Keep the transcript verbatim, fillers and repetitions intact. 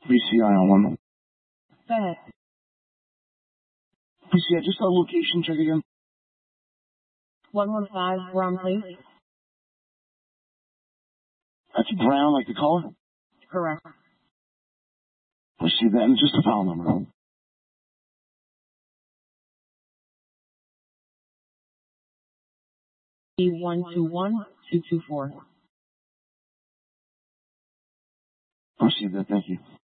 B C I on one. Go ahead. B C I, just a location check again. one one five Brown Place. That's brown, like the color? Correct. Receive that, and just a file number. one two one two two four. Receive that, thank you.